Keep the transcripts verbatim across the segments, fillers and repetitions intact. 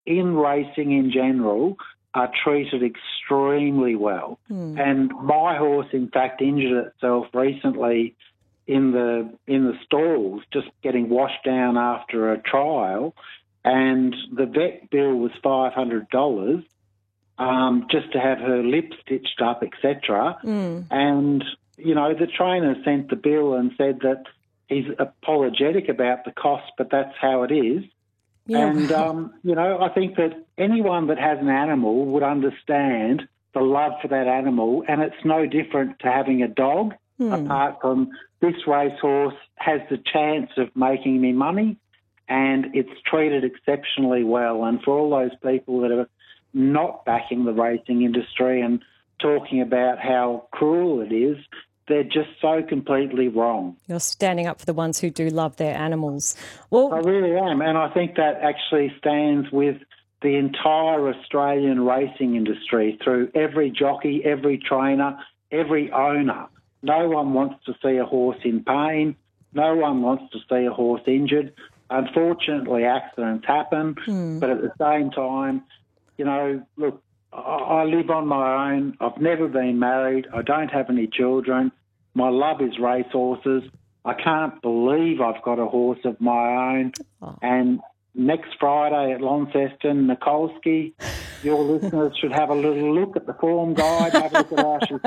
in racing in general are treated extremely well. Mm. And my horse, in fact, injured itself recently in the in the stalls, just getting washed down after a trial, and the vet bill was five hundred dollars um, just to have her lip stitched up, et cetera. Mm. And, you know, the trainer sent the bill and said that he's apologetic about the cost, but that's how it is. Yeah. And, um, you know, I think that anyone that has an animal would understand the love for that animal, and it's no different to having a dog, Hmm. apart from this racehorse has the chance of making me money, and it's treated exceptionally well. And for all those people that are not backing the racing industry and talking about how cruel it is, they're just so completely wrong. You're standing up for the ones who do love their animals. Well, I really am, and I think that actually stands with the entire Australian racing industry through every jockey, every trainer, every owner. No one wants to see a horse in pain. No one wants to see a horse injured. Unfortunately, accidents happen, Hmm. but at the same time, you know, look, I, I live on my own. I've never been married. I don't have any children. My love is racehorses. I can't believe I've got a horse of my own. Oh. And next Friday at Launceston, Nikolsky, your listeners should have a little look at the form guide, have a look at Ash's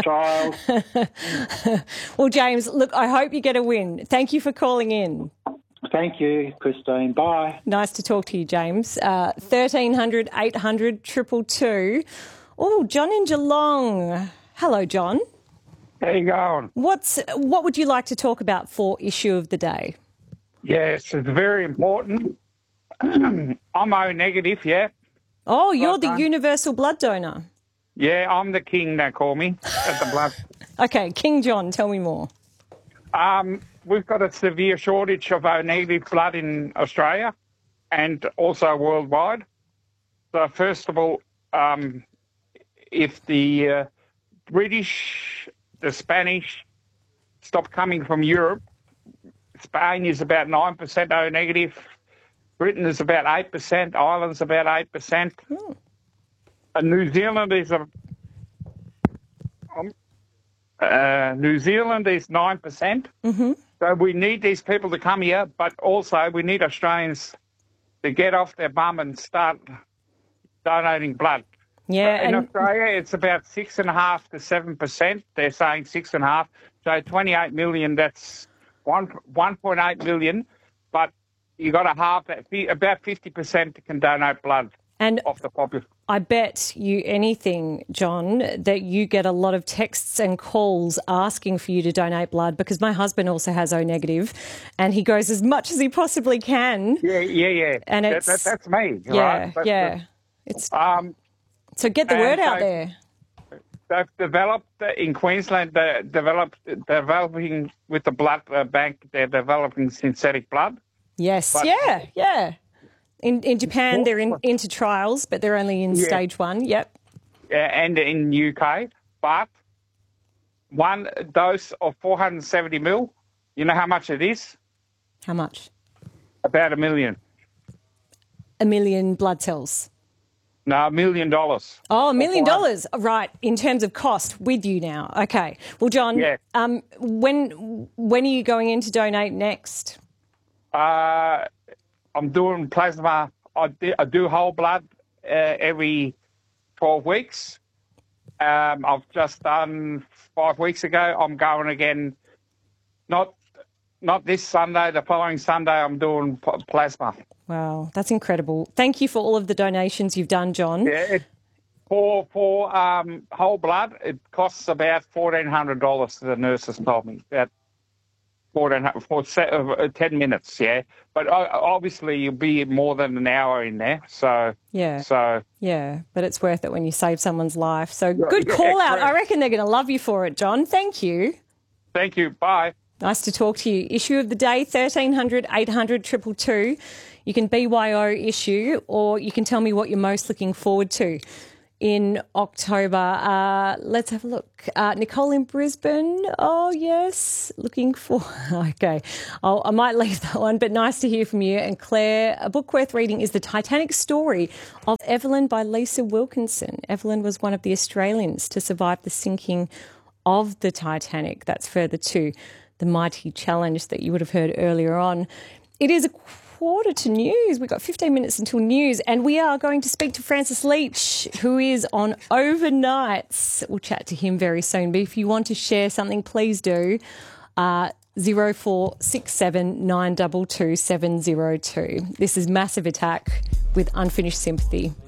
trials. Well, James, look, I hope you get a win. Thank you for calling in. Thank you, Christine. Bye. Nice to talk to you, James. Uh, thirteen hundred, eight hundred, two two two. Oh, John in Geelong. Hello, John. How you going? What's what would you like to talk about for issue of the day? Yes, it's very important. I'm O negative, yeah. Oh, you're the done. universal blood donor. Yeah, I'm the king, they call me, at the blood. Okay, King John, tell me more. Um, we've got a severe shortage of O negative blood in Australia and also worldwide. So first of all, um, if the uh, British, the Spanish stop coming from Europe, Spain is about nine percent O negative, Britain is about eight percent, Ireland's about eight percent. Hmm. And New Zealand is a um, uh, New Zealand is nine percent. Mm-hmm. So we need these people to come here, but also we need Australians to get off their bum and start donating blood. Yeah, In and Australia, it's about six and a half to seven percent. They're saying six and a half. So twenty-eight million. That's one one point eight million. But you got to half that. About fifty percent can donate blood and of the population. I bet you anything, John, that you get a lot of texts and calls asking for you to donate blood, because my husband also has O negative, and he goes as much as he possibly can. Yeah, yeah, yeah. And that, it's that, that's me. yeah, right? That's yeah. the- It's um. so get the and word out so- there. They've developed uh, in Queensland. They're developed developing with the blood uh, bank. They're developing synthetic blood. Yes, but- yeah, yeah. In in Japan, they're in, into trials, but they're only in Yeah. stage one. Yep. uh, and in U K, but one dose of four hundred seventy mil, you know how much it is? How much? About a million. A million blood cells. No, a million dollars. Oh, a million four hundred. dollars. Right, in terms of cost, with you now. Okay. Well, John, Yeah. um, when when are you going in to donate next? Uh, I'm doing plasma. I do, I do whole blood uh, every twelve weeks. Um, I've just done five weeks ago. I'm going again. Not not this Sunday. The following Sunday, I'm doing p- plasma. Wow, that's incredible. Thank you for all of the donations you've done, John. Yeah, it, for for um, whole blood, it costs about fourteen hundred dollars. The nurses told me about fourteen for se- uh, ten minutes. Yeah, but uh, obviously you'll be more than an hour in there. So Yeah. so Yeah, but it's worth it when you save someone's life. So good yeah, call out. correct. I reckon they're going to love you for it, John. Thank you. thank you. Bye. Nice to talk to you. Issue of the day, thirteen hundred, eight hundred, two two two. You can B Y O issue, or you can tell me what you're most looking forward to. in October. Uh, let's have a look. Uh, Nicole in Brisbane. Oh, yes. Looking for... Okay. I'll, I might leave that one, but nice to hear from you. And Claire, a book worth reading is The Titanic Story of Evelyn by Lisa Wilkinson. Evelyn was one of the Australians to survive the sinking of the Titanic. That's further to the mighty challenge that you would have heard earlier on. It is a quarter to news. We've got fifteen minutes until news, and we are going to speak to Francis Leach, who is on overnights. We'll chat to him very soon. But if you want to share something, please do. Uh, zero four six seven nine two two seven zero two. This is Massive Attack with Unfinished Sympathy.